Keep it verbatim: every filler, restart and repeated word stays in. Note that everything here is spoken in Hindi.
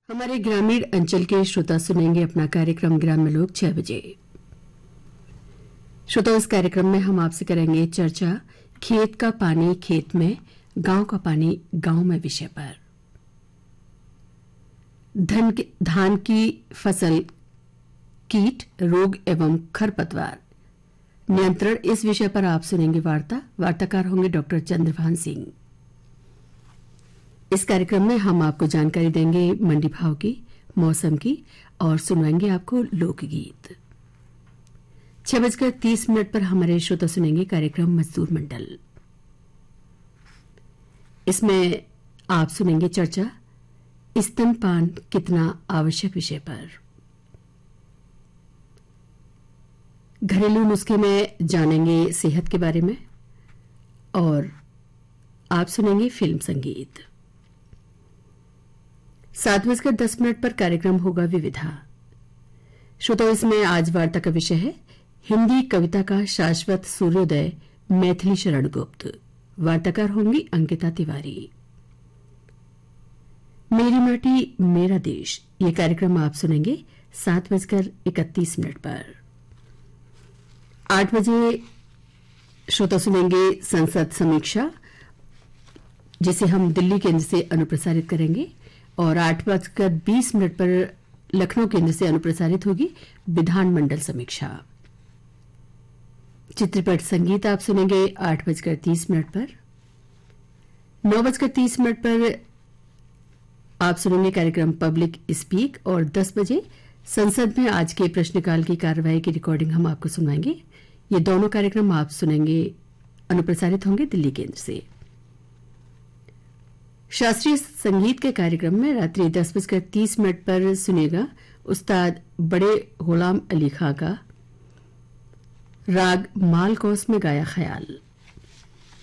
हमारे ग्रामीण अंचल के श्रोता सुनेंगे अपना कार्यक्रम ग्राम्य लोग छह बजे। श्रोता, इस कार्यक्रम में हम आपसे करेंगे चर्चा खेत का पानी खेत में, गांव का पानी गांव में विषय पर। धन के, धान की फसल कीट रोग एवं खरपतवार नियंत्रण, इस विषय पर आप सुनेंगे वार्ता। वार्ताकार होंगे डॉक्टर चंद्रभान सिंह। इस कार्यक्रम में हम आपको जानकारी देंगे मंडी भाव की, मौसम की और सुनाएंगे आपको लोकगीत। छह बजकर तीस मिनट पर हमारे श्रोता सुनेंगे कार्यक्रम मजदूर मंडल। इसमें आप सुनेंगे चर्चा स्तनपान कितना आवश्यक विषय पर। घरेलू नुस्खे में जानेंगे सेहत के बारे में और आप सुनेंगे फिल्म संगीत। सात बजकर दस मिनट पर कार्यक्रम होगा विविधा। श्रोताओं, इसमें आज वार्ता का विषय है हिंदी कविता का शाश्वत सूर्योदय मैथिली शरण गुप्त। वार्ताकार होंगी अंकिता तिवारी। मेरी माटी मेरा देश, ये कार्यक्रम आप सुनेंगे सात बजकर इकतीस मिनट पर। आठ बजे श्रोता सुनेंगे संसद समीक्षा, जिसे हम दिल्ली केंद्र से अनुप्रसारित करेंगे और आठ बजकर बीस मिनट पर लखनऊ केंद्र से अनुप्रसारित होगी विधानमंडल समीक्षा। चित्रपट संगीत आप सुनेंगे आठ बजकर तीस मिनट पर। नौ बजकर तीस मिनट पर आप सुनेंगे कार्यक्रम पब्लिक स्पीक और दस बजे संसद में आज के प्रश्नकाल की कार्रवाई की रिकॉर्डिंग हम आपको सुनाएंगे। ये दोनों कार्यक्रम आप सुनेंगे अनुप्रसारित होंगे दिल्ली केंद्र से। शास्त्रीय संगीत के कार्यक्रम में रात्रि दस बजकर तीस मिनट पर सुनेगा उस्ताद बड़े गुलाम अली खां का राग मालकोस में गाया ख्याल।